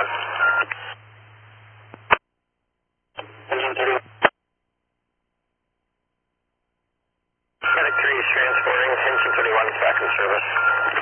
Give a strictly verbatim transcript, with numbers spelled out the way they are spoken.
thirty-one. Engine thirty-one. Medic three is transporting. Engine thirty-one is back in service.